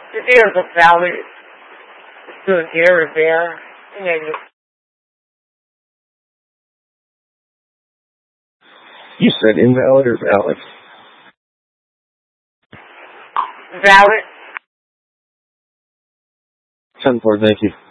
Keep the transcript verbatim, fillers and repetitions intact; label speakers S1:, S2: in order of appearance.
S1: There's a valid stood here or there, and then you,
S2: You said invalid or valid?
S1: valid.
S2: ten four, thank you.